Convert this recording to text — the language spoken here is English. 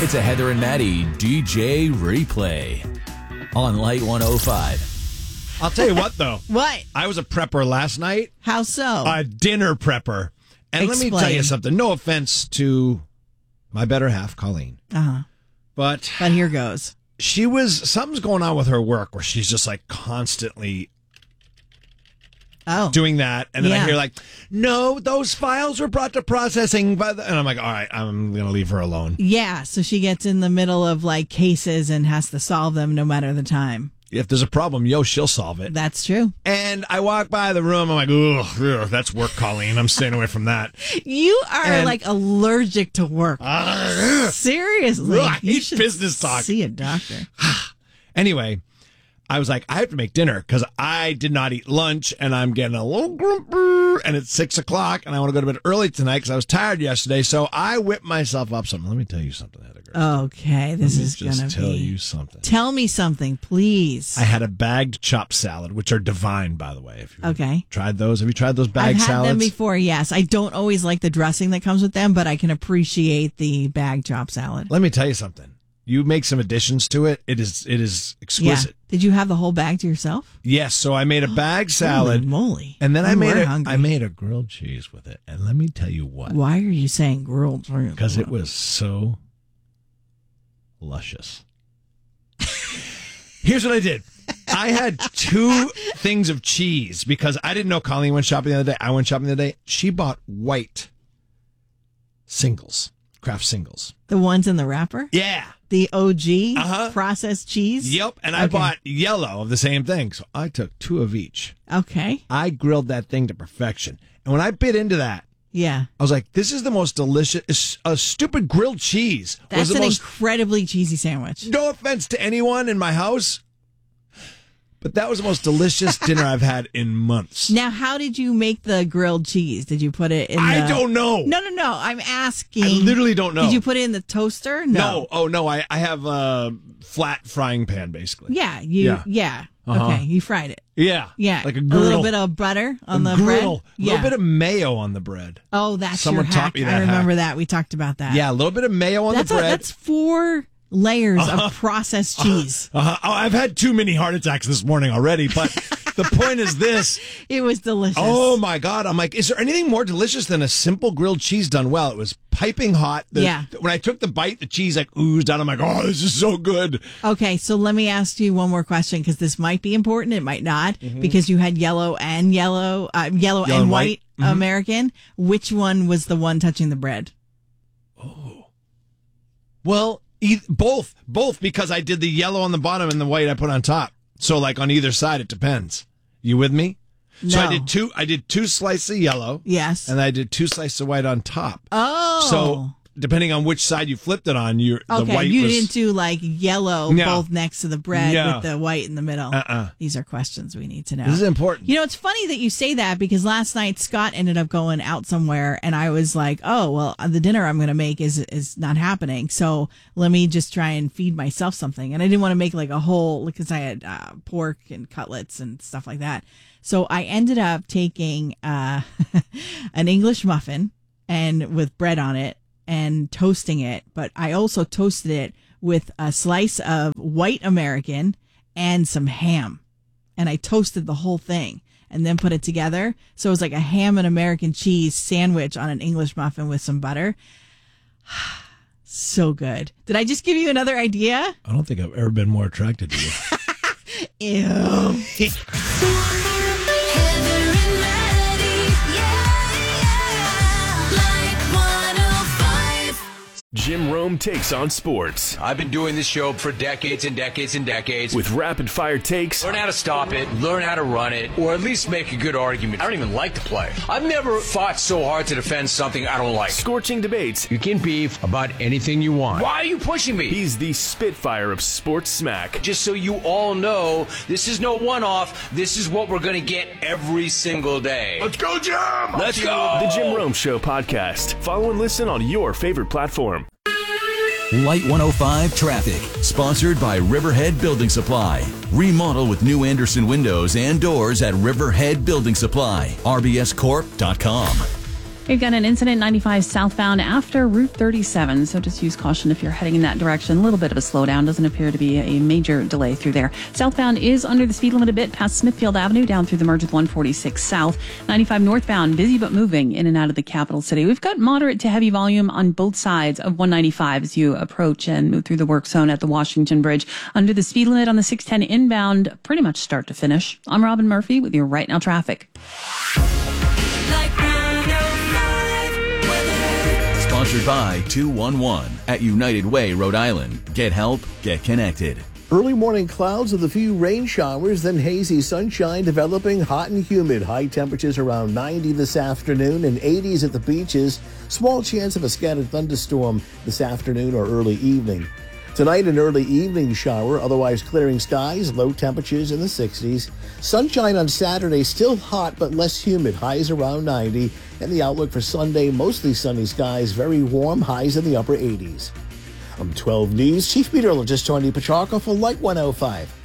It's a Heather and Maddie DJ replay on Light 105. I'll tell you what, though. What? I was a prepper last night. How so? A dinner prepper. And let me tell you something. No offense to my better half, Colleen. But here goes. Something's going on with her work where she's just like constantly doing that. And then I hear like, no, those files were brought to processing. And I'm like, all right, I'm going to leave her alone. Yeah. So she gets in the middle of like cases and has to solve them no matter the time. If there's a problem, she'll solve it. That's true. And I walk by the room. I'm like, ugh, that's work, Colleen. I'm staying away from that. You are like allergic to work. Seriously. I hate business talk. See a doctor. Anyway, I was like, I have to make dinner because I did not eat lunch and I'm getting a little grumpy and it's 6 o'clock and I want to go to bed early tonight because I was tired yesterday. So I whipped myself up something. Let me tell you something, Heather. Okay, this is going to be... tell you something. Tell me something, please. I had a bagged chopped salad, which are divine, by the way. If you tried those. Have you tried those bagged salads? I've had them before, yes. I don't always like the dressing that comes with them, but I can appreciate the bagged chopped salad. Let me tell you something. You make some additions to it. It is exquisite. Yeah. Did you have the whole bag to yourself? Yes. So I made a bagged salad. Holy moly. And then I made a grilled cheese with it. And let me tell you what. Why are you saying grilled cheese? Because it was so luscious. Here's what I did. I had 2 things of cheese because I didn't know Colleen went shopping the other day. I went shopping the other day. She bought white singles, Kraft singles. The ones in the wrapper? Yeah. The OG processed cheese? Yep. And I bought yellow of the same thing. So I took 2 of each. Okay. I grilled that thing to perfection. And when I bit into that, I was like, this is the most delicious, a stupid grilled cheese. That's an incredibly cheesy sandwich. No offense to anyone in my house, but that was the most delicious dinner I've had in months. Now, how did you make the grilled cheese? Did you put it in I don't know. No. I'm asking. I literally don't know. Did you put it in the toaster? No. Oh, no. I have a flat frying pan, basically. Yeah. Okay, you fried it. Yeah. Like a griddle. A little bit of butter on the bread. A little bit of mayo on the bread. Oh, that's Someone your hack. taught me that I remember hack. that. We talked about that. Yeah, a little bit of mayo on the bread. That's 4 layers of processed cheese. Oh, I've had too many heart attacks this morning already, but the point is this. It was delicious. Oh, my God. I'm like, is there anything more delicious than a simple grilled cheese done well? It was piping hot. When I took the bite, the cheese like oozed out. I'm like, oh, this is so good. Okay, so let me ask you one more question because this might be important. It might not because you had yellow and white American. Which one was the one touching the bread? Oh. Well, both because I did the yellow on the bottom and the white I put on top. So like on either side, it depends. You with me? No. So I did 2 slices of yellow. Yes. And I did 2 slices of white on top. Oh. So depending on which side you flipped it on, the white you was... didn't do like yellow both next to the bread with the white in the middle. These are questions we need to know. This is important. You know, it's funny that you say that because last night Scott ended up going out somewhere and I was like, oh, well, the dinner I'm going to make is not happening. So let me just try and feed myself something. And I didn't want to make like a whole, because I had pork and cutlets and stuff like that. So I ended up taking an English muffin and with bread on it and toasting it, but I also toasted it with a slice of white American and some ham. And I toasted the whole thing and then put it together. So it was like a ham and American cheese sandwich on an English muffin with some butter. So good. Did I just give you another idea? I don't think I've ever been more attracted to you. Ew. Jim Rome takes on sports. I've been doing this show for decades and decades and decades. With rapid-fire takes. Learn how to stop it, learn how to run it, or at least make a good argument. I don't even like to play. I've never fought so hard to defend something I don't like. Scorching debates. You can beef about anything you want. Why are you pushing me? He's the Spitfire of sports smack. Just so you all know, this is no one-off. This is what we're going to get every single day. Let's go, Jim! Let's go! The Jim Rome Show podcast. Follow and listen on your favorite platform. Light 105 Traffic, sponsored by Riverhead Building Supply. Remodel with new Anderson windows and doors at Riverhead Building Supply. RBScorp.com. We've got an incident 95 southbound after Route 37, so just use caution if you're heading in that direction. A little bit of a slowdown. Doesn't appear to be a major delay through there. Southbound is under the speed limit a bit past Smithfield Avenue down through the merge with 146 South. 95 northbound, busy but moving in and out of the capital city. We've got moderate to heavy volume on both sides of 195 as you approach and move through the work zone at the Washington Bridge. Under the speed limit on the 610 inbound, pretty much start to finish. I'm Robin Murphy with your Right Now traffic. Sponsored by 211 at United Way, Rhode Island. Get help, get connected. Early morning clouds with a few rain showers, then hazy sunshine developing, hot and humid. High temperatures around 90 this afternoon and 80s at the beaches. Small chance of a scattered thunderstorm this afternoon or early evening. Tonight, an early evening shower, otherwise clearing skies, low temperatures in the 60s. Sunshine on Saturday, still hot but less humid, highs around 90. And the outlook for Sunday, mostly sunny skies, very warm, highs in the upper 80s. I'm 12 News Chief Meteorologist Tony Petrarca for Light 105.